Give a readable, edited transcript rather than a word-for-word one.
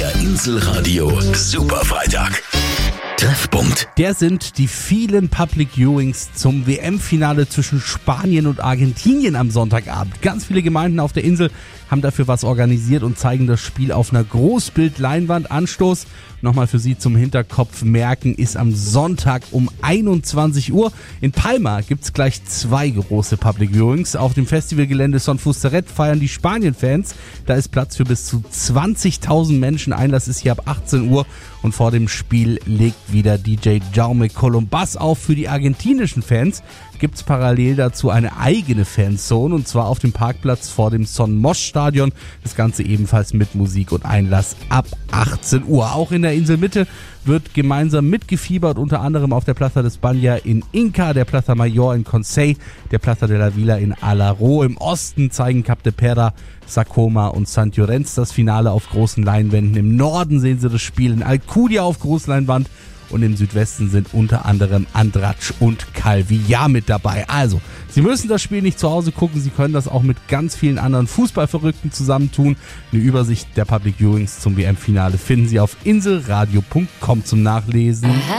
Der Inselradio Superfreitag. Treffpunkt. Der sind die vielen Public Viewings zum WM-Finale zwischen Spanien und Argentinien am Sonntagabend. Ganz viele Gemeinden auf der Insel haben dafür was organisiert und zeigen das Spiel auf einer Großbildleinwand. Anstoß, nochmal für Sie zum Hinterkopf merken, ist am Sonntag um 21 Uhr. In Palma gibt's gleich 2 große Public Viewings. Auf dem Festivalgelände Son Fusteret feiern die Spanien-Fans. Da ist Platz für bis zu 20.000 Menschen. Einlass ist hier ab 18 Uhr und vor dem Spiel legt wieder DJ Jaume Columbas auf. Für die argentinischen Fans gibt's parallel dazu eine eigene Fanzone, und zwar auf dem Parkplatz vor dem Son Mosch Stadion. Das Ganze ebenfalls mit Musik und Einlass ab 18 Uhr. Auch in der Inselmitte wird gemeinsam mitgefiebert, unter anderem auf der Plaza de España in Inca, der Plaza Mayor in Consell, der Plaza de la Vila in Alaró. Im Osten zeigen Cap de Pera, Sacoma und Sant Llorenç das Finale auf großen Leinwänden. Im Norden sehen Sie das Spiel in Alcudia auf Großleinwand. Und im Südwesten sind unter anderem Andratx und Calvillar mit dabei. Also, Sie müssen das Spiel nicht zu Hause gucken, Sie können das auch mit ganz vielen anderen Fußballverrückten zusammentun. Eine Übersicht der Public Viewings zum WM-Finale finden Sie auf inselradio.com zum Nachlesen.